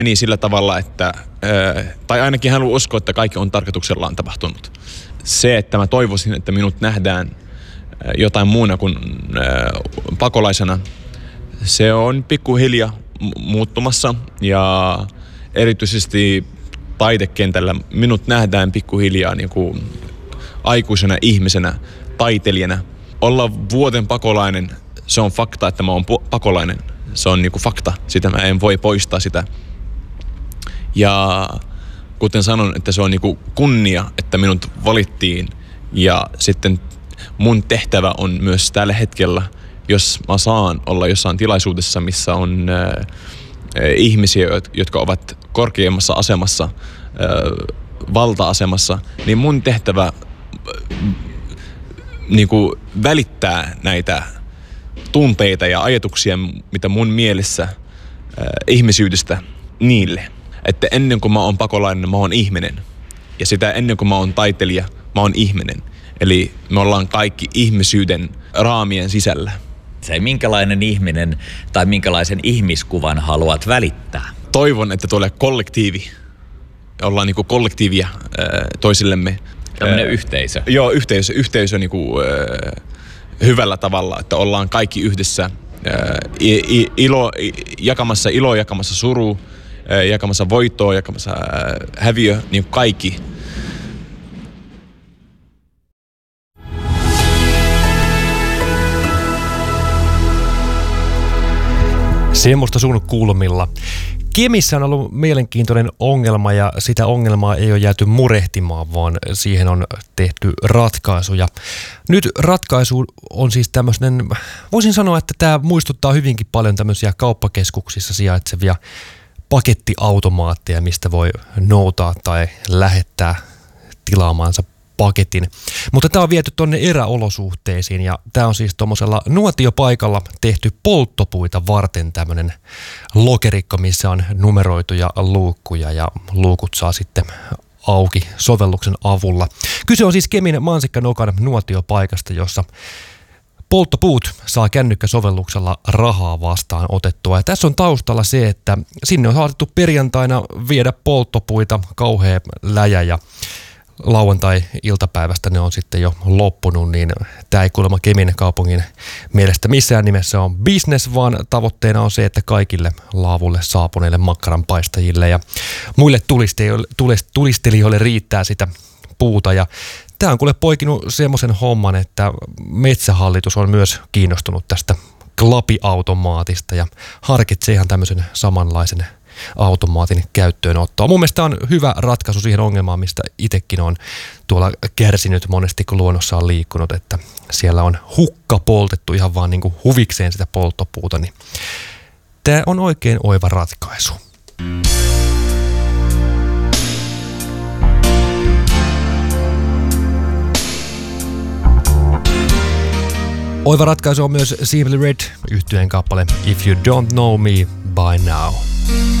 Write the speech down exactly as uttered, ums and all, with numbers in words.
Meni sillä tavalla, että, tai ainakin haluan uskoa, että kaikki on tarkoituksellaan tapahtunut. Se, että mä toivoisin, että minut nähdään jotain muuna kuin pakolaisena, se on pikkuhiljaa muuttumassa ja erityisesti taidekentällä minut nähdään pikkuhiljaa niin kuin aikuisena ihmisenä, taiteilijana. Olla vuoden pakolainen, se on fakta, että mä oon pakolainen. Se on niin kuin fakta, sitä mä en voi poistaa sitä. Ja kuten sanon, että se on niin kuin kunnia, että minut valittiin ja sitten mun tehtävä on myös tällä hetkellä, jos mä saan olla jossain tilaisuudessa, missä on äh, ihmisiä, jotka ovat korkeammassa asemassa, äh, valta-asemassa, niin mun tehtävä äh, niin kuin välittää näitä tunteita ja ajatuksia, mitä mun mielessä äh, ihmisyydestä niille. Että ennen kuin mä oon pakolainen, mä oon ihminen. Ja sitä ennen kuin mä oon taiteilija, mä oon ihminen. Eli me ollaan kaikki ihmisyyden raamien sisällä. Se minkälainen ihminen tai minkälaisen ihmiskuvan haluat välittää? Toivon, että tulee kollektiivi. Ollaan niinku kollektiivia äh, toisillemme. Tämmöinen äh, yhteisö. Joo, yhteisö. Yhteisö niinku, äh, hyvällä tavalla, että ollaan kaikki yhdessä äh, ilo, jakamassa iloa, jakamassa surua, äh, jakamassa voittoa, jakamassa äh, häviö, niin kaikki. Semmoista sun kulmilla. Kemissä on ollut mielenkiintoinen ongelma ja sitä ongelmaa ei ole jääty murehtimaan, vaan siihen on tehty ratkaisuja. Nyt ratkaisu on siis tämmöinen, voisin sanoa, että tämä muistuttaa hyvinkin paljon tämmöisiä kauppakeskuksissa sijaitsevia pakettiautomaatteja, mistä voi noutaa tai lähettää tilaamaansa paketin. Mutta tämä on viety tuonne eräolosuhteisiin ja tämä on siis tuommoisella nuotiopaikalla tehty polttopuita varten tämmöinen lokerikko, missä on numeroituja luukkuja ja luukut saa sitten auki sovelluksen avulla. Kyse on siis Kemin Mansikkanokan nuotiopaikasta, jossa polttopuut saa kännykkäsovelluksella rahaa vastaan otettua. Ja tässä on taustalla se, että sinne on saatettu perjantaina viedä polttopuita kauhea läjä ja lauantai-iltapäivästä ne on sitten jo loppunut, niin tämä ei kuulemma Kemin kaupungin mielestä missään nimessä on business, vaan tavoitteena on se, että kaikille laavulle saapuneille makkaranpaistajille ja muille tulistelijoille riittää sitä puuta. Ja tämä on kuule poikinut semmoisen homman, että Metsähallitus on myös kiinnostunut tästä klapiautomaatista ja harkitsee ihan tämmöisen samanlaisen automaatin käyttöönottoa. Mun mielestä on hyvä ratkaisu siihen ongelmaan, mistä itsekin on tuolla kärsinyt monesti, kun luonnossa on liikkunut, että siellä on hukka poltettu ihan vaan niin kuin huvikseen sitä polttopuuta, niin tämä on oikein oiva ratkaisu. Oiva ratkaisu on myös Simply Red -yhtyeen kappale If You Don't Know Me By Now.